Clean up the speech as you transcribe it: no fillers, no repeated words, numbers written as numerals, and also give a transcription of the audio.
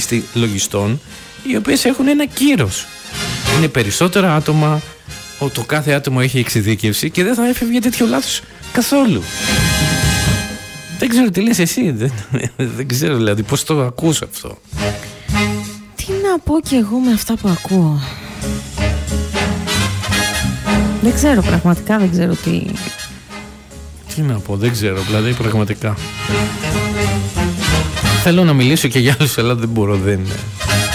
λογιστών, οι οποίες έχουν ένα κύρος. Είναι περισσότερα άτομα, το κάθε άτομο έχει εξειδίκευση και δεν θα έφευγε τέτοιο λάθος καθόλου. Δεν ξέρω τι λες εσύ, δεν ξέρω δηλαδή πώς το ακούς αυτό. Τι να πω κι εγώ με αυτά που ακούω. Δεν ξέρω, πραγματικά δεν ξέρω τι. Τι να πω, δεν ξέρω, δηλαδή πραγματικά. Θέλω να μιλήσω και για άλλους, αλλά δεν μπορώ, δεν είναι.